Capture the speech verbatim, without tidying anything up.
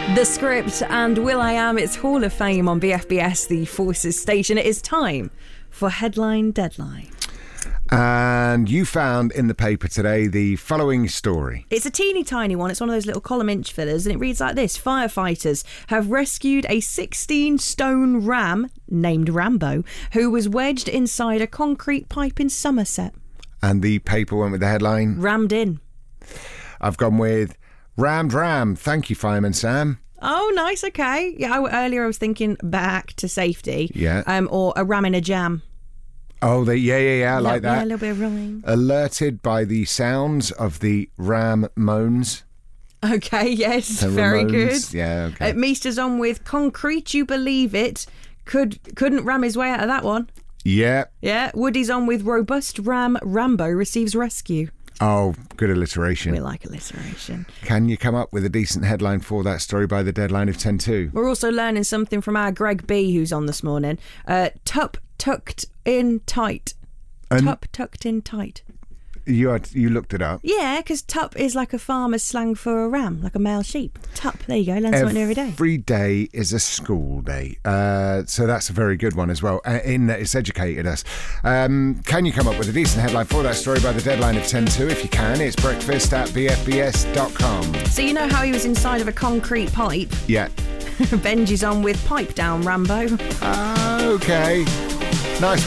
The Script and will.i.am. It's Hall of Fame on B F B S, the Forces station. It is time for Headline Deadline. And you found in the paper today the following story. It's a teeny tiny one. It's one of those little column inch fillers, and it reads like this. Firefighters have rescued a sixteen stone ram named Rambo who was wedged inside a concrete pipe in Somerset. And the paper went with the headline. Rammed in. I've gone with rammed ram. Thank you, Fireman Sam. Oh, nice. Okay. Yeah. I, earlier I was thinking back to safety. Yeah. Um, or a ram in a jam. Oh, they, yeah, yeah, yeah, I like yeah, that. a little bit of rhyme. Alerted by the sounds of the ram moans. Okay, yes, The very Ramones. good. Yeah, okay. Uh, Meester's on with concrete, you believe it. Could, couldn't ram his way out of that one. Yeah. Yeah, Woody's on with robust ram Rambo receives rescue. Oh, good alliteration. We like alliteration. Can you come up with a decent headline for that story by the deadline of ten two? We're also learning something from our Greg B, who's on this morning. Uh, tup tucked in tight. And Tup tucked in tight. You had, you looked it up. Yeah, because tup is like a farmer's slang for a ram, like a male sheep. Tup, there you go, learn something new every day. Every day is a school day. Uh, so that's a very good one as well, uh, in that it's educated us. Um, can you come up with a decent headline for that story by the deadline of ten two? If you can, it's breakfast at b f b s dot com. So you know how he was inside of a concrete pipe? Yeah. Benji's on with pipe down, Rambo. Uh, okay. Nice one.